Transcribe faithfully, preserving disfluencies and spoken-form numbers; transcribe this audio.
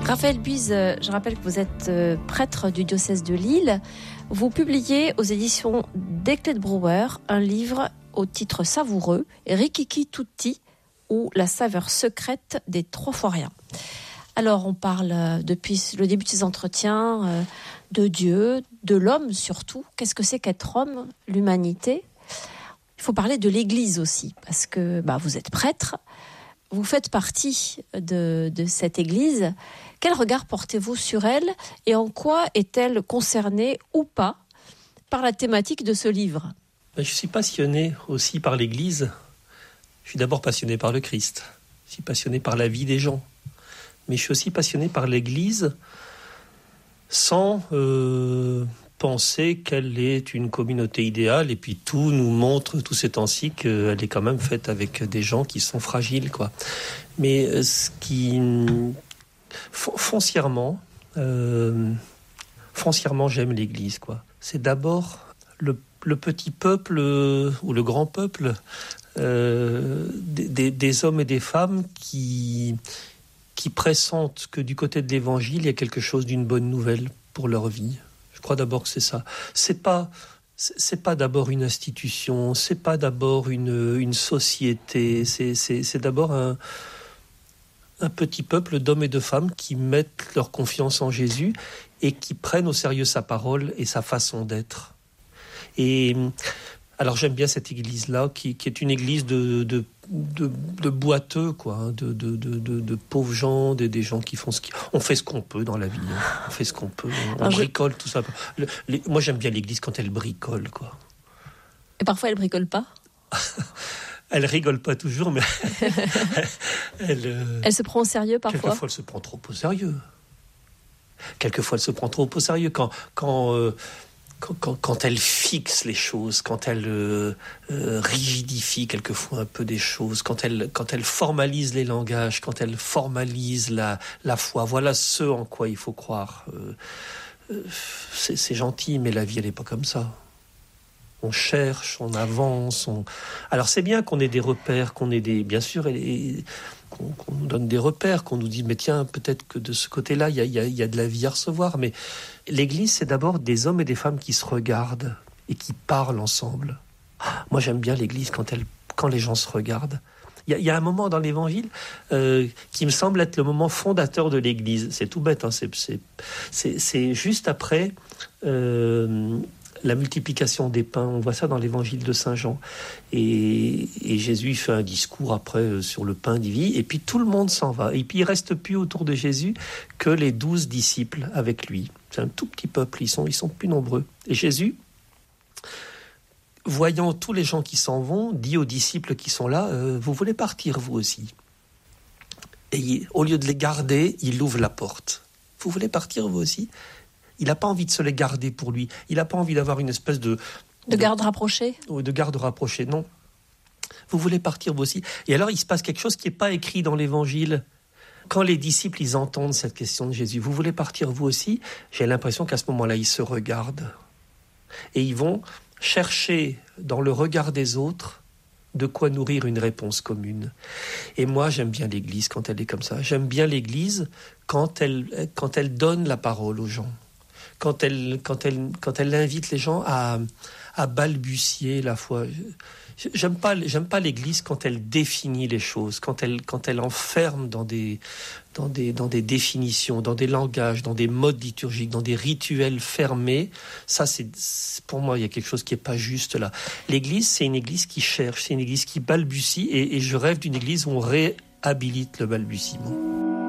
Raphaël Buise, je rappelle que vous êtes prêtre du diocèse de Lille. Vous publiez aux éditions Desclés de Brouwer un livre au titre savoureux, Rikiki Tutti, ou la saveur secrète des trois fois rien. Alors, on parle depuis le début de ces entretiens de Dieu, de l'homme surtout. Qu'est-ce que c'est qu'être homme, l'humanité ? Il faut parler de l'Église aussi, parce que bah, vous êtes prêtre, vous faites partie de, de cette Église. Quel regard portez-vous sur elle et en quoi est-elle concernée ou pas par la thématique de ce livre ? Je suis passionné aussi par l'Église. Je suis d'abord passionné par le Christ. Je suis passionné par la vie des gens. Mais je suis aussi passionné par l'Église sans euh, penser qu'elle est une communauté idéale. Et puis tout nous montre, tous ces temps-ci, qu'elle est quand même faite avec des gens qui sont fragiles, quoi. Mais ce qui... Foncièrement, euh, foncièrement, j'aime l'Église, quoi. C'est d'abord le, le petit peuple euh, ou le grand peuple euh, des, des hommes et des femmes qui, qui pressentent que du côté de l'Évangile, il y a quelque chose d'une bonne nouvelle pour leur vie. Je crois d'abord que c'est ça. C'est pas, c'est pas d'abord une institution, c'est pas d'abord une, une société, c'est, c'est, c'est d'abord un... un petit peuple d'hommes et de femmes qui mettent leur confiance en Jésus et qui prennent au sérieux sa parole et sa façon d'être. Et alors j'aime bien cette église-là, qui, qui est une église de, de, de, de boiteux, quoi, de, de, de, de, de pauvres gens, des, des gens qui font ce qui... On fait ce qu'on peut dans la vie, hein. On fait ce qu'on peut, on, on bricole, tout ça. Le, les, moi j'aime bien l'église quand elle bricole, quoi. Et parfois elle bricole pas ? Elle rigole pas toujours, mais elle, euh, elle se prend au sérieux parfois. Quelquefois, elle se prend trop au sérieux. Quelquefois, elle se prend trop au sérieux quand quand euh, quand, quand, quand elle fixe les choses, quand elle euh, euh, rigidifie quelquefois un peu des choses, quand elle quand elle formalise les langages, quand elle formalise la la foi. Voilà ce en quoi il faut croire. Euh, euh, c'est, c'est gentil, mais la vie elle est pas comme ça. On cherche, on avance. On... Alors c'est bien qu'on ait des repères, qu'on ait des, bien sûr, et, et, qu'on, qu'on nous donne des repères, qu'on nous dise mais tiens peut-être que de ce côté-là il y a, y a, y a de la vie à recevoir. Mais l'Église c'est d'abord des hommes et des femmes qui se regardent et qui parlent ensemble. Moi j'aime bien l'Église quand elle, quand les gens se regardent. Il y, y a un moment dans l'Évangile euh, qui me semble être le moment fondateur de l'Église. C'est tout bête, hein, c'est, c'est, c'est, c'est juste après. Euh, La multiplication des pains, on voit ça dans l'évangile de Saint Jean. Et, et Jésus fait un discours après sur le pain de vie, et puis tout le monde s'en va. Et puis il ne reste plus autour de Jésus que les douze disciples avec lui. C'est un tout petit peuple, ils sont, ils sont plus nombreux. Et Jésus, voyant tous les gens qui s'en vont, dit aux disciples qui sont là, euh, vous voulez partir vous aussi ? Et il, au lieu de les garder, il ouvre la porte. Vous voulez partir vous aussi ? Il n'a pas envie de se les garder pour lui. Il n'a pas envie d'avoir une espèce de... De, de garde rapprochée ? Oui, de garde rapprochée, non. Vous voulez partir vous aussi ? Et alors, il se passe quelque chose qui n'est pas écrit dans l'Évangile. Quand les disciples, ils entendent cette question de Jésus, vous voulez partir vous aussi ? J'ai l'impression qu'à ce moment-là, ils se regardent. Et ils vont chercher dans le regard des autres de quoi nourrir une réponse commune. Et moi, j'aime bien l'Église quand elle est comme ça. J'aime bien l'Église quand elle, quand elle donne la parole aux gens. Quand elle, quand, elle, quand elle invite les gens à, à balbutier la foi. J'aime pas, j'aime pas l'Église quand elle définit les choses, quand elle, quand elle enferme dans des, dans, des, dans des définitions, dans des langages, dans des modes liturgiques, dans des rituels fermés. Ça, c'est, c'est pour moi, il y a quelque chose qui est pas juste là. L'Église, c'est une Église qui cherche, c'est une Église qui balbutie, et, et je rêve d'une Église où on réhabilite le balbutiement.